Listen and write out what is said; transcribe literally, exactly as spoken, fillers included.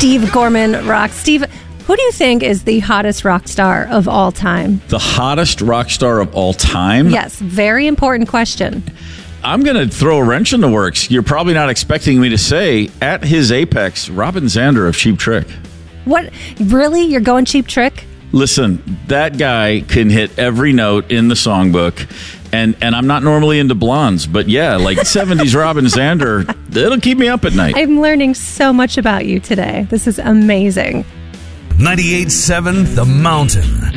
Steve Gorman rocks. Steve, who do you think is the hottest rock star of all time? The hottest rock star of all time? Yes, very important question. I'm going to throw a wrench in the works. You're probably not expecting me to say, at his apex, Robin Zander of Cheap Trick. What? Really? You're going Cheap Trick? Listen, that guy can hit every note in the songbook. And and I'm not normally into blondes, but yeah, like seventies Robin Zander, it'll keep me up at night. I'm learning so much about you today. This is amazing. ninety-eight point seven The Mountain.